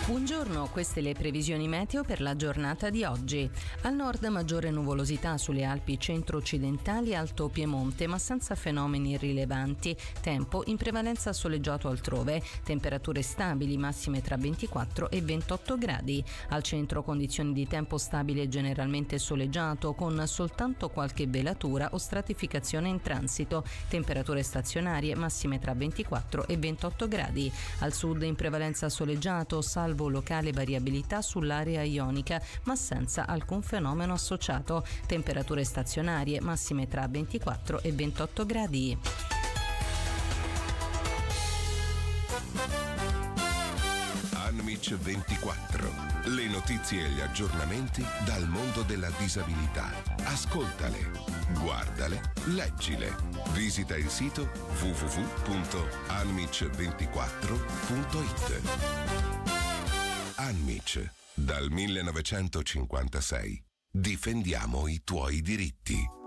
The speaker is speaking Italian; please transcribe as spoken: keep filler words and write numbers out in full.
Buongiorno, queste le previsioni meteo per la giornata di oggi. Al nord maggiore nuvolosità sulle Alpi centro-occidentali e Alto Piemonte, ma senza fenomeni rilevanti. Tempo in prevalenza soleggiato altrove, temperature stabili, massime tra ventiquattro e ventotto gradi. Al centro condizioni di tempo stabile generalmente soleggiato, con soltanto qualche velatura o stratificazione in transito. Temperature stazionarie, massime tra ventiquattro e ventotto gradi. Al sud in prevalenza soleggiato, salvo locale variabilità sull'area ionica, ma senza alcun fenomeno associato. Temperature stazionarie, massime tra ventiquattro e ventotto gradi. Anmic ventiquattro. Le notizie e gli aggiornamenti dal mondo della disabilità. Ascoltale, guardale, leggile. Visita il sito w w w punto anmic ventiquattro punto it. Anmic, dal millenovecentocinquantasei. Difendiamo i tuoi diritti.